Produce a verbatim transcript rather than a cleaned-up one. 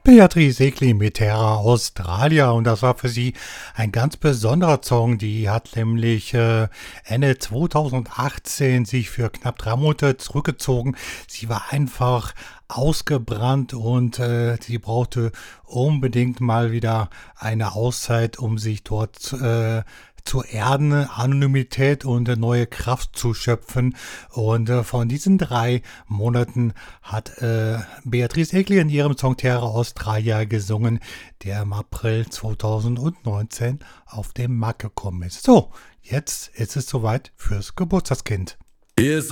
Beatrice Egli mit Terra Australia, und das war für sie ein ganz besonderer Song. Die hat nämlich äh, Ende zweitausendachtzehn sich für knapp drei Monate zurückgezogen. Sie war einfach ausgebrannt und äh, sie brauchte unbedingt mal wieder eine Auszeit, um sich dort äh, zu erden, Anonymität und äh, neue Kraft zu schöpfen. Und äh, von diesen drei Monaten hat äh, Beatrice Egli in ihrem Song Terra Australia gesungen, der im April zweitausendneunzehn auf den Markt gekommen ist. So, jetzt ist es soweit fürs Geburtstagskind. Here's